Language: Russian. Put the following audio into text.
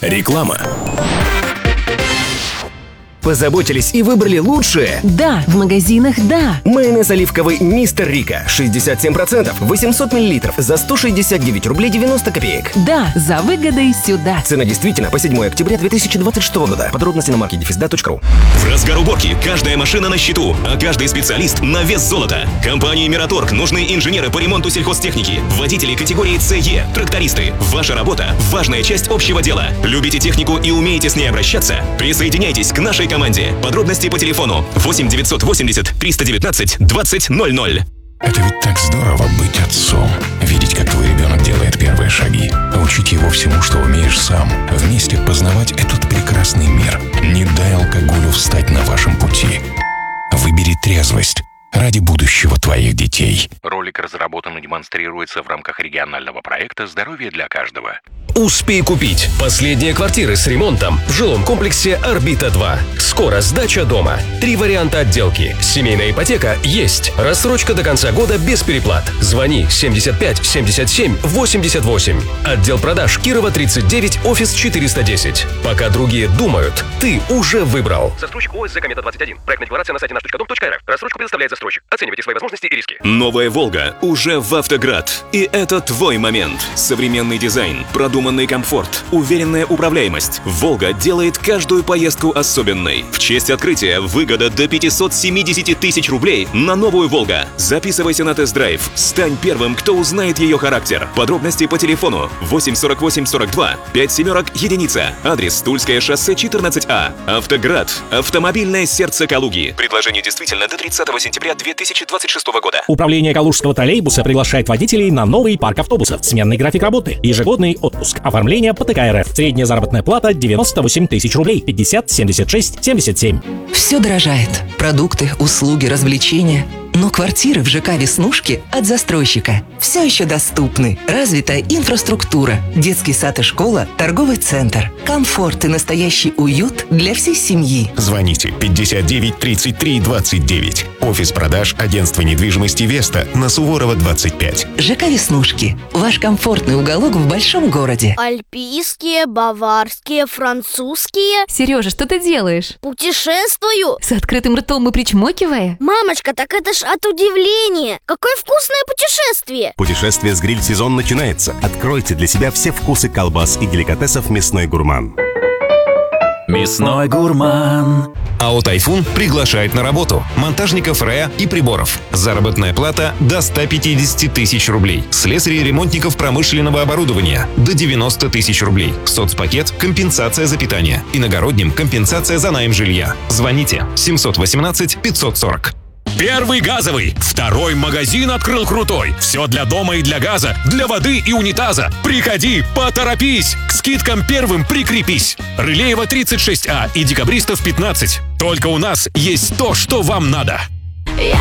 Реклама. Позаботились и выбрали лучшее? Да, в магазинах да. Майонез оливковый «Мистер Рика» 67%, 800 мл за 169 рублей 90 копеек. Да, за выгодой сюда. Цена действительно по 7 октября 2026 года. Подробности на market-defizda.ru. В разгар уборки каждая машина на счету, а каждый специалист на вес золота. Компании «Мираторг» нужны инженеры по ремонту сельхозтехники, водители категории ЦЕ, трактористы. Ваша работа – важная часть общего дела. Любите технику и умеете с ней обращаться? Присоединяйтесь к нашей команде. Подробности по телефону 8 980 319 20 00. Это ведь так здорово быть отцом. Видеть, как твой ребенок делает первые шаги. Учить его всему, что умеешь сам. Вместе познавать этот прекрасный мир. Не дай алкоголю встать на вашем пути. Выбери трезвость ради будущего твоих детей. Ролик разработан и демонстрируется в рамках регионального проекта «Здоровье для каждого». Успей купить последние квартиры с ремонтом в жилом комплексе «Орбита-2». Скоро сдача дома. 3 варианта отделки. Семейная ипотека есть. Рассрочка до конца года без переплат. Звони 75 77 88. Отдел продаж Кирова 39, офис 410. Пока другие думают, ты уже выбрал. Застройщик ОСЗ «Комета 21». Проектная декларация на сайте наш.дом.рф. Рассрочку предоставляет застройщик. Оценивайте свои возможности и риски. Новая «Волга» уже в «Автоград». И это твой момент. Современный дизайн, продуманный комфорт, уверенная управляемость. «Волга» делает каждую поездку особенной. В честь открытия выгода до 570 тысяч рублей на новую «Волга». Записывайся на тест-драйв. Стань первым, кто узнает ее характер. Подробности по телефону 8 48 42 5 семерок единица. Адрес Тульское шоссе 14А. «Автоград». Автомобильное сердце Калуги. Предложение действительно до 30 сентября 2026 года. Управление Калужского троллейбуса приглашает водителей на новый парк автобусов. Сменный график работы, ежегодный отпуск. Оформление по ТК РФ. Средняя заработная плата 98 тысяч рублей. 50, 76, 77. Все дорожает. Продукты, услуги, развлечения. Но квартиры в ЖК «Веснушки» от застройщика все еще доступны. Развитая инфраструктура, детский сад и школа, торговый центр. Комфорт и настоящий уют для всей семьи. Звоните 59 33 29. Офис продаж агентства недвижимости «Веста» на Суворова 25. ЖК «Веснушки» – ваш комфортный уголок в большом городе. Альпийские, баварские, французские. Сережа, что ты делаешь? Путешествую. С открытым ртом и причмокивая? Мамочка, так это ж от удивления. Какое вкусное путешествие. Путешествие с гриль-сезон начинается. Откройте для себя все вкусы колбас и деликатесов «Мясной гурман». Мясной гурман. АО «Тайфун» приглашает на работу монтажников РЭА и приборов. Заработная плата до 150 тысяч рублей. Слесарей и ремонтников промышленного оборудования до 90 тысяч рублей. Соцпакет – компенсация за питание. Иногородним – компенсация за найм жилья. Звоните 718 540. Первый газовый. Второй магазин открыл крутой. Все для дома и для газа, для воды и унитаза. Приходи, поторопись. К скидкам первым прикрепись. Рылеева 36А и Декабристов 15. Только у нас есть то, что вам надо.